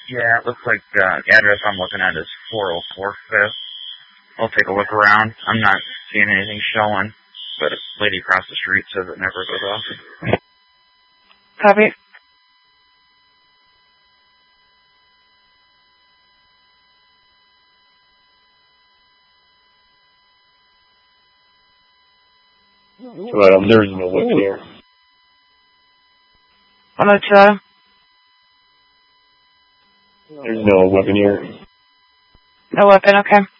Yeah, it looks like the address I'm looking at is 404 Fifth. I'll take a look around. I'm not seeing anything showing, but a lady across the street says it never goes off. Copy. But there's no weapon here. 102. There's no weapon here. No weapon, okay.